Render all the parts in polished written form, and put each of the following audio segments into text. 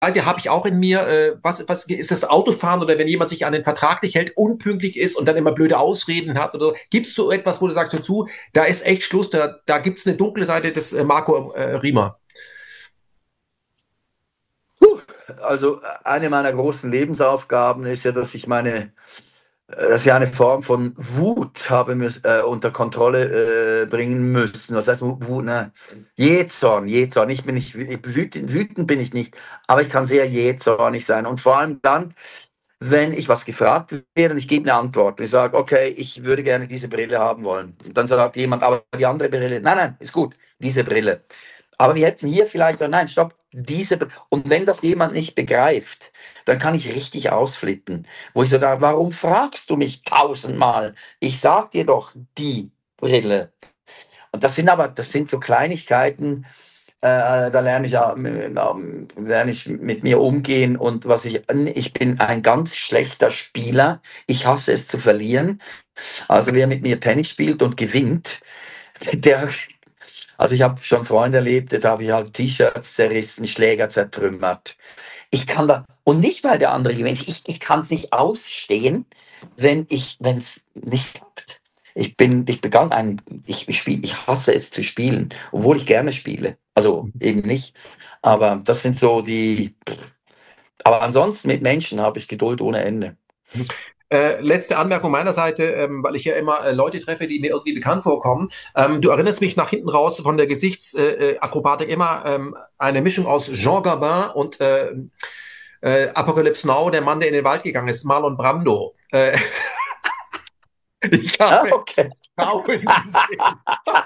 die habe ich auch in mir. Was ist das Autofahren oder wenn jemand sich an den Vertrag nicht hält, unpünktlich ist und dann immer blöde Ausreden hat oder so? Gibst du etwas, wo du sagst dazu, da ist echt Schluss, da gibt es eine dunkle Seite des Marco Riemer? Puh, also eine meiner großen Lebensaufgaben ist ja, dass ich eine Form von Wut unter Kontrolle bringen müssen. Was heißt Wut? Ne? Jähzorn. Ich bin nicht wütend bin ich nicht, aber ich kann sehr jähzornig sein. Und vor allem dann, wenn ich was gefragt werde und ich gebe eine Antwort. Ich sage, okay, ich würde gerne diese Brille haben wollen. Und dann sagt jemand, aber die andere Brille, nein, ist gut, diese Brille. Aber wir hätten hier vielleicht, nein, stopp, und wenn das jemand nicht begreift, dann kann ich richtig ausflippen. Wo ich so da, warum fragst du mich tausendmal? Ich sag dir doch die Brille. Und das sind so Kleinigkeiten, da lerne ich mit mir umgehen und ich bin ein ganz schlechter Spieler. Ich hasse es zu verlieren. Also wer mit mir Tennis spielt und gewinnt, der, also ich habe schon Freunde erlebt, da habe ich halt T-Shirts zerrissen, Schläger zertrümmert. Ich kann da, und nicht, weil der andere gewinnt, ich kann es nicht ausstehen, wenn es nicht klappt. Ich hasse es zu spielen, obwohl ich gerne spiele. Also eben nicht. Aber das sind so aber ansonsten mit Menschen habe ich Geduld ohne Ende. Letzte Anmerkung meiner Seite, weil ich ja immer Leute treffe, die mir irgendwie bekannt vorkommen. Du erinnerst mich nach hinten raus von der Gesichtsakrobatik immer eine Mischung aus Jean Gabin und Apocalypse Now, der Mann, der in den Wald gegangen ist, Marlon Brando. Ich Ah, habe okay. Frauen gesehen.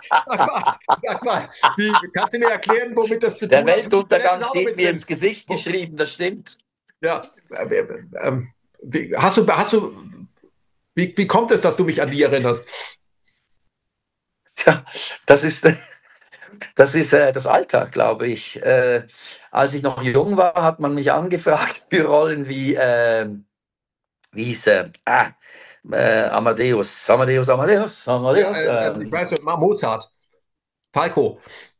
Kannst du mir erklären, womit das zu Der tun hat? Das Weltuntergang ist auch noch steht mit mir drin. ins Gesicht geschrieben, das stimmt. Ja, wie kommt es, dass du mich an die erinnerst? Ja, das ist, das ist das Alter, glaube ich. Als ich noch jung war, hat man mich angefragt für Rollen wie hieß er? Ja, Amadeus. ich weiß schon, Mozart, Falco.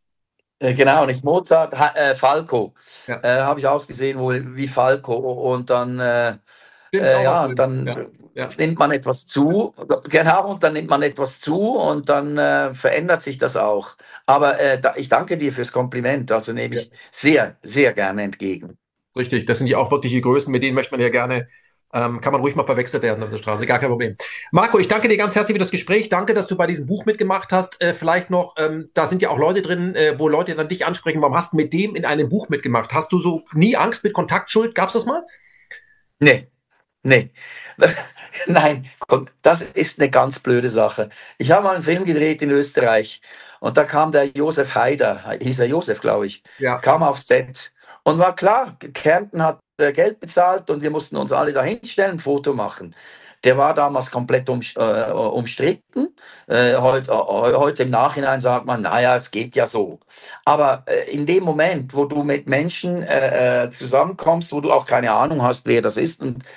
Genau, nicht Mozart, Falco. Ja, Habe ich ausgesehen wohl wie Falco. Und dann, stimmt, ist auch was ja, drin. dann Ja, ja, nimmt man etwas zu. Genau, und dann nimmt man etwas zu und dann verändert sich das auch. Aber ich danke dir fürs Kompliment. Also nehme ja. ich sehr, sehr gerne entgegen. Richtig. Das sind ja auch wirklich die Größen, mit denen möchte man ja gerne, kann man ruhig mal verwechselt werden auf der Straße, gar kein Problem. Marco, ich danke dir ganz herzlich für das Gespräch. Danke, dass du bei diesem Buch mitgemacht hast. Vielleicht noch, da sind ja auch Leute drin, wo Leute dann dich ansprechen. Warum hast du mit dem in einem Buch mitgemacht? Hast du so nie Angst mit Kontaktschuld? Gab's das mal? Nee, nee. Nein, das ist eine ganz blöde Sache. Ich habe mal einen Film gedreht in Österreich und da kam der Josef Haider, hieß er Josef, glaube ich, Ja. kam aufs Set und war klar, Kärnten hat Geld bezahlt und wir mussten uns alle da hinstellen, ein Foto machen. Der war damals komplett umstritten. Heute im Nachhinein sagt man, naja, es geht ja so. Aber in dem Moment, wo du mit Menschen zusammenkommst, wo du auch keine Ahnung hast, wer das ist, und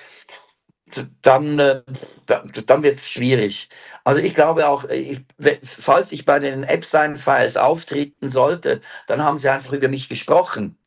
dann, dann wird es schwierig. Also ich glaube auch, falls ich bei den Epstein-Files auftreten sollte, dann haben sie einfach über mich gesprochen.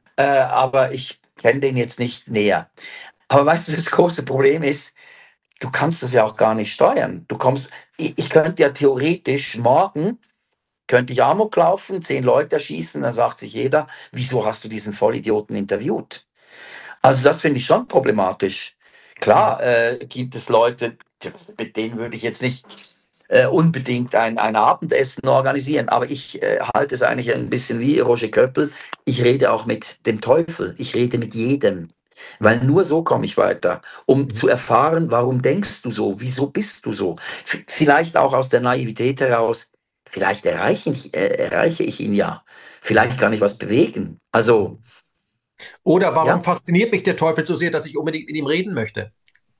Aber ich kenne den jetzt nicht näher. Aber weißt du, das große Problem ist, du kannst das ja auch gar nicht steuern. Ich könnte ja theoretisch morgen, könnte ich Amok laufen, 10 Leute erschießen, dann sagt sich jeder, wieso hast du diesen Vollidioten interviewt? Also das finde ich schon problematisch. Mhm. Klar, gibt es Leute, mit denen würde ich jetzt nicht unbedingt ein Abendessen organisieren, aber ich halte es eigentlich ein bisschen wie Roger Köppel. Ich rede auch mit dem Teufel, ich rede mit jedem, weil nur so komme ich weiter, um Mhm. zu erfahren, warum denkst du so, wieso bist du so. Vielleicht auch aus der Naivität heraus, vielleicht erreiche ich ihn ja, vielleicht Mhm. kann ich was bewegen. Also, Oder warum ja. fasziniert mich der Teufel so sehr, dass ich unbedingt mit ihm reden möchte?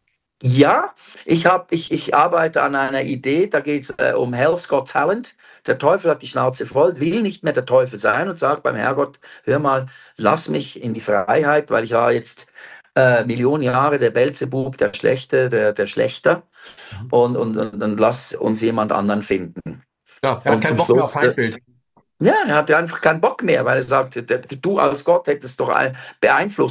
Ja, ich arbeite an einer Idee, da geht es um Hell's Got Talent. Der Teufel hat die Schnauze voll, will nicht mehr der Teufel sein und sagt beim Herrgott, hör mal, lass mich in die Freiheit, weil ich war jetzt Millionen Jahre der Beelzebub, der Schlechte, der Schlechter Mhm. und lass uns jemand anderen finden. Ja, er hat Und keinen zum Bock mehr auf Schluss, Feindbild. Ja, er hatte einfach keinen Bock mehr, weil er sagte, du als Gott hättest doch beeinflusst